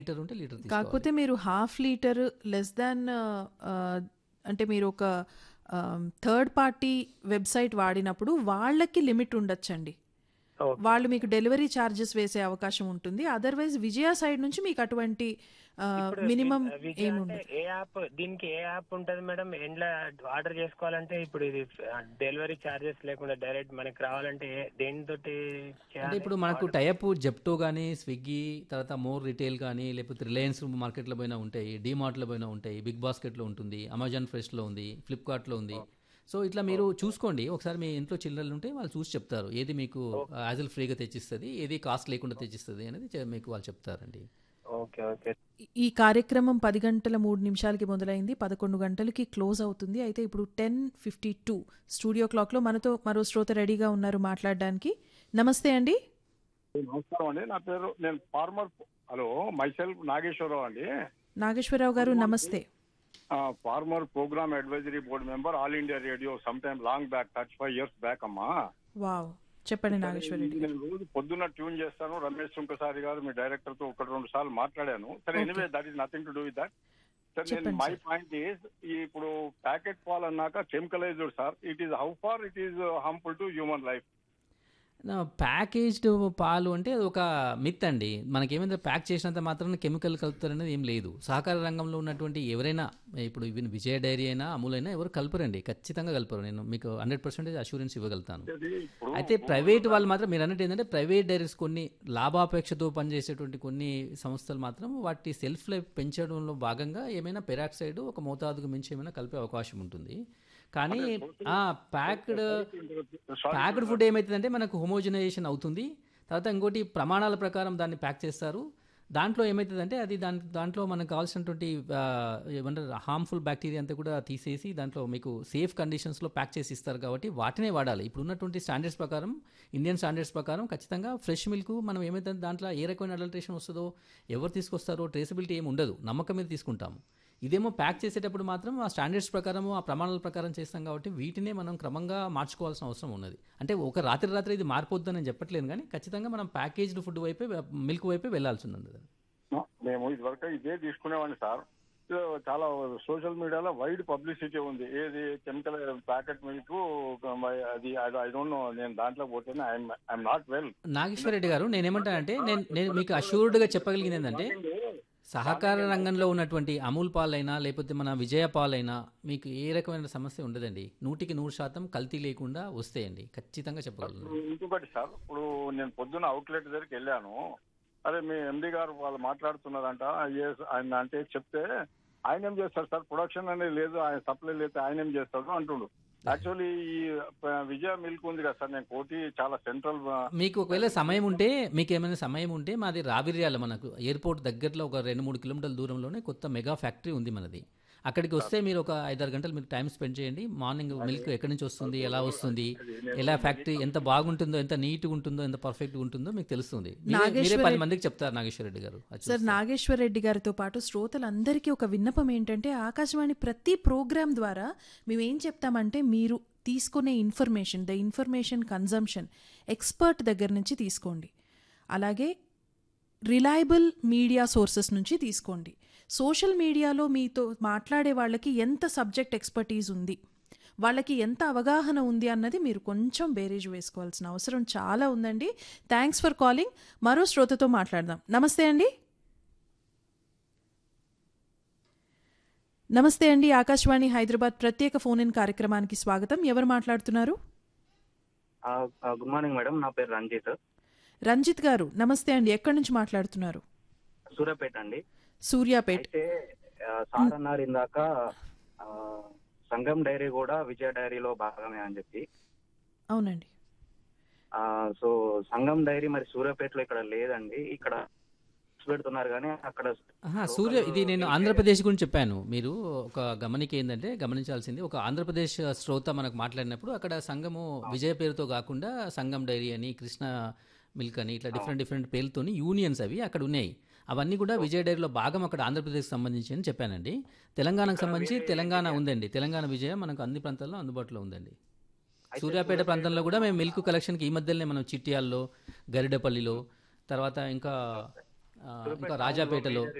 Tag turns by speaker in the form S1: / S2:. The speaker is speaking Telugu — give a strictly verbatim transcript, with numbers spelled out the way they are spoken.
S1: లీటర్ ఉంటే లీటర్ తీసుకోవాలి.
S2: కాకపోతే మీరు హాఫ్ లీటర్ లెస్ దాన్ అంటే మీరు ఒక థర్డ్ పార్టీ వెబ్సైట్ వాడినప్పుడు వాళ్ళకి లిమిట్ ఉండొచ్చండి.
S3: ఓకే
S2: వాళ్ళు మీకు డెలివరీ ఛార్జెస్ వేసే అవకాశం ఉంటుంది. అదర్వైజ్ విజయ సైడ్ నుంచి మీకు అటువంటి
S3: ఇప్పుడు
S2: మినిమం
S3: వి- విజయ్ అంటే
S2: ఏముండదు.
S3: ఏ యాప్ దీనికి ఏ యాప్ ఉంటుంది మేడం? ఎండ్ల ఆర్డర్ చేసుకోవాలంటే ఇప్పుడు ఇది డెలివరీ చార్జెస్ లేకుండా డైరెక్ట్ మనకి రావాలంటే ఏ- దేనితోటి
S1: అంటే
S3: చేయాలి
S1: ఇప్పుడు మనకు
S3: ఆర్డర్?
S1: టైప్ జెప్టో కానీ స్విగ్గీ తర్వాత మోర్ రిటైల్ కానీ లేకపోతే రిలయన్స్ మార్కెట్లో పోయినా ఉంటాయి, డీమార్ట్లో పోయినా ఉంటాయి, బిగ్ బాస్కెట్లో ఉంటుంది, అమెజాన్ ఫ్రెష్లో ఉంది, ఫ్లిప్కార్ట్లో ఉంది. సో ఇట్లా మీరు చూసుకోండి. ఒకసారి మీ ఇంట్లో చిల్లరలు ఉంటే వాళ్ళు చూసి చెప్తారు ఏది మీకు యాజల్ ఫ్రీగా తెచ్చిస్తుంది, ఏది కాస్ట్ లేకుండా తెచ్చిస్తుంది అనేది చె- మీకు వాళ్ళు చెప్తారండి.
S3: ఓకే ఓకే
S2: ఈ కార్యక్రమం పది గంటల మూడు నిమిషాలకి మొదలైంది, పదకొండు గంటలకి క్లోజ్ అవుతుంది. అయితే ఇప్పుడు టెన్ ఫిఫ్టీ టూ స్టూడియో క్లాక్లో మనతో మరో శ్రోత రెడీగా ఉన్నారు మాట్లాడడానికి. నమస్తే అండి.
S4: నమస్కారం అండి. నా పేరు నేను ఫార్మర్ హలో మైసెల్ఫ్ నాగేశ్వరరావు అండి.
S2: నాగేశ్వరరావు గారు నమస్తే.
S4: Farmer programme advisory board member, all India radio some time long back, thirty five years back అమ్మా.
S2: వావ్, చెప్పండి నాగేశ్వర రెడ్డి గారు.
S4: నేను రోజు పొద్దున్న ట్యూన్ చేస్తాను. రమేష్ సుంకసారి గారు మీ డైరెక్టర్ తో ఒకటి రెండు సార్లు మాట్లాడాను. సరే, anyway that is nothing to do with that. Sir, నేను
S2: చెప్పండి
S4: మై
S2: సార్.
S4: పాయింట్ ఈస్ ఇప్పుడు ప్యాకెట్ పాల్ అన్నాక chemicalised sir. It is how far it is harmful to human life?
S1: Packaged పాలు అంటే అది ఒక మిత్ అండి. మనకేమైంది, ప్యాక్ చేసినంత మాత్రం కెమికల్ కలుపుతారనేది ఏం లేదు. సహకార రంగంలో ఉన్నటువంటి ఎవరైనా, ఇప్పుడు ఈవెన్ విజయ డైరీ అయినా అమూల్ అయినా ఎవరు కలపరండి, ఖచ్చితంగా కలపరు. నేను మీకు హండ్రెడ్ పర్సెంటేజ్ అష్యూరెన్స్ ఇవ్వగలుగుతాను.
S4: ఇప్పుడు
S1: అయితే ప్రైవేట్ వాళ్ళు మాత్రం మీరు అన్నట్టు ఏంటంటే ప్రైవేట్ డైరీస్ కొన్ని లాభాపేక్షతో పనిచేసేటువంటి కొన్ని సంస్థలు మాత్రం వాటి సెల్ఫ్ లైఫ్ పెంచడంలో భాగంగా ఏమైనా పెరాక్సైడ్ ఒక మోతాదుకు మించి ఏమైనా కలిపే అవకాశం ఉంటుంది. కానీ ఆ ప్యాక్డ్ ప్యాక్డ్ ఫుడ్ ఏమవుతుందంటే మనకు హోమోజనైజేషన్ అవుతుంది. తర్వాత ఇంకోటి ప్రమాణాల ప్రకారం దాన్ని ప్యాక్ చేస్తారు. దాంట్లో ఏమవుతుందంటే అది దాని దాంట్లో మనకు కావాల్సినటువంటి ఆ, ఏమంటారు హార్మ్ఫుల్ బ్యాక్టీరియా అంతా కూడా తీసేసి దాంట్లో మీకు సేఫ్ కండిషన్స్లో ప్యాక్ చేసి ఇస్తారు. కాబట్టి వాటినే వాడాలి. ఇప్పుడు ఉన్నటువంటి స్టాండర్డ్స్ ప్రకారం, ఇండియన్ స్టాండర్డ్స్ ప్రకారం ఖచ్చితంగా ఫ్రెష్ మిల్క్ మనం ఏమైతే దాంట్లో ఏ రకమైన అడల్ట్రేషన్ వస్తుందో, ఎవరు తీసుకొస్తారో ట్రేసబిలిటీ ఏమి ఉండదు, నమ్మకం మీద తీసుకుంటాము. ఇదేమో ప్యాక్ చేసేటప్పుడు మాత్రం ఆ స్టాండర్డ్స్ ప్రకారం ఆ ప్రమాణాల ప్రకారం చేస్తాం. కాబట్టి వీటినే మనం క్రమంగా మార్చుకోవాల్సిన అవసరం ఉన్నది. అంటే ఒక రాత్రి రాత్రి ఇది మారిపోద్దని నేను చెప్పట్లేదు, కానీ ఖచ్చితంగా మనం ప్యాకేజ్డ్ ఫుడ్ వైపే, మిల్క్ వైపే వెళ్లాల్సి ఉంది.
S4: మేము ఇదివరకు ఇదే తీసుకునేవాడిని సార్. సో చాలా సోషల్ మీడియాలో వైడ్ పబ్లిసిటీ ఉంది. ఏది కెమికల్ ప్యాకెట్ మిల్క్ అది ఐ డోంట్ నో. నేను దాంట్లో పోతేనే I'm not well.
S1: Nageswara Reddy గారు, నేనేమంటానంటే నేను నేను మీకు అష్యూర్డ్గా చెప్పగలిగింది ఏంటంటే సహకార రంగంలో ఉన్నటువంటి అమూల్ పాలైనా లేకపోతే మన విజయ పాలైనా మీకు ఏ రకమైన సమస్య ఉండదండి. నూటికి నూరు శాతం కల్తీ లేకుండా వస్తాయండి, ఖచ్చితంగా చెప్పగలను.
S4: ఇంకొకటి సార్, ఇప్పుడు నేను పొద్దున్న అవుట్లెట్ దగ్గరికి వెళ్ళాను. అదే మీ ఎండి గారు వాళ్ళు మాట్లాడుతున్నారంట. yes, ఆయన అంటే చెప్తే ఆయన ఏం చేస్తారు సార్, ప్రొడక్షన్ అనేది లేదు, ఆయన సప్లై లేదు, ఆయన ఏం చేస్తాడు అంటుండు. యాక్చువల్లీ ఈ విజయ మిల్క్ ఉంది కదా సార్, నేను కోటి చాలా సెంట్రల్.
S1: మీకు ఒకవేళ సమయం ఉంటే, మీకు ఏమైనా సమయం ఉంటే, మాది రావిర్యాల మనకు ఎయిర్పోర్ట్ దగ్గరలో ఒక రెండు మూడు కిలోమీటర్ల దూరంలోనే కొత్త మెగా ఫ్యాక్టరీ ఉంది మనది. అక్కడికి వస్తే మీరు ఒక ఐదారు గంటలు మీరు టైం స్పెండ్ చేయండి. మార్నింగ్ మిల్క్ ఎక్కడి నుంచి వస్తుంది, ఎలా వస్తుంది, ఎలా ఫ్యాక్టరీ ఎంత బాగుంటుందో, ఎంత నీట్గా ఉంటుందో, ఎంత పర్ఫెక్ట్గా ఉంటుందో మీకు తెలుస్తుంది. మీరే- మీరే
S2: నాగేశ్వర
S1: పది మందికి చెప్తారు నాగేశ్వర రెడ్డి గారు. అది
S2: సార్,
S1: చూస్తే.
S2: నాగేశ్వర రెడ్డి గారితో పాటు శ్రోతలందరికీ ఒక విన్నపం ఏంటంటే, ఆకాశవాణి ప్రతి ప్రోగ్రాం ద్వారా మేము ఏం చెప్తామంటే, మీరు తీసుకునే information, the information consumption expert దగ్గర నుంచి తీసుకోండి. అలాగే రిలయబుల్ మీడియా సోర్సెస్ నుంచి తీసుకోండి. సోషల్ మీడియాలో మీతో మాట్లాడే వాళ్ళకి ఎంత సబ్జెక్ట్ ఎక్స్పర్టీజ్ ఉంది, వాళ్ళకి ఎంత అవగాహన ఉంది అన్నది మీరు కొంచెం బేరేజ్ వేసుకోవాల్సిన అవసరం చాలా ఉందండి. Thanks for calling. మరో శ్రోతతో మాట్లాడదాం. నమస్తే అండి. నమస్తే అండి. ఆకాశవాణి హైదరాబాద్ ప్రత్యేక ఫోన్ ఇన్ కార్యక్రమానికి స్వాగతం. ఎవరు మాట్లాడుతున్నారు?
S5: గుడ్ మార్నింగ్ మేడం, నా పేరు రంజిత్.
S2: రంజిత్ గారు నమస్తే అండి. ఎక్కడి నుంచి మాట్లాడుతున్నారు?
S5: సూర్యాపేట అండి.
S2: సూర్యాపేట్.
S5: అయితే ఆ, సార్ అన్నారు ఇందాక ఆ, సంగం డైరీ కూడా విజయ డైరీలో భాగమే అని చెప్పి.
S2: అవునండి.
S5: ఆ, సో సంగం డైరీ మరి సూర్యాపేటలో ఇక్కడ లేదండి. ఇక్కడ పెడుతున్నారు కానీ అక్కడ
S1: ఆహా, సూర్య ఇది నేను ఆంధ్రప్రదేశ్ గురించి చెప్పాను. మీరు ఒక గమనిక ఏంటంటే గమనించాల్సింది, ఒక ఆంధ్రప్రదేశ్ శ్రోత మనకు మాట్లాడినప్పుడు అక్కడ సంఘము విజయ పేరుతో కాకుండా సంగం డైరీ అని, కృష్ణ మిల్క్ అని, ఇట్లా డిఫరెంట్ డిఫరెంట్ పేర్లతోని యూనియన్స్ అవి అక్కడ ఉన్నాయి. అవన్నీ కూడా విజయ డైరీలో భాగం, అక్కడ ఆంధ్రప్రదేశ్కి సంబంధించి అని చెప్పానండి. తెలంగాణకు సంబంధించి తెలంగాణ ఉందండి, తెలంగాణ విజయ మనకు అన్ని ప్రాంతాల్లో అందుబాటులో ఉందండి. సూర్యాపేట ప్రాంతంలో కూడా మేము మిల్క్ కలెక్షన్కి ఈ మధ్యలోనే మనం చిట్యాల్లో, గరిడపల్లిలో, తర్వాత ఇంకా ఇంకా రాజాపేటలో